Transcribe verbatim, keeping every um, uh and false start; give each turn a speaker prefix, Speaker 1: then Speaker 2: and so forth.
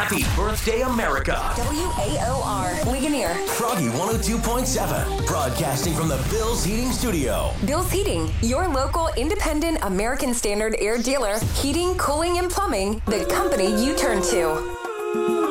Speaker 1: Happy birthday, America.
Speaker 2: W A O R, Ligonier.
Speaker 1: Froggy one oh two point seven, broadcasting from the Bill's Heating Studio.
Speaker 2: Bill's Heating, your local independent American Standard air dealer. Heating, cooling, and plumbing, the company you turn to.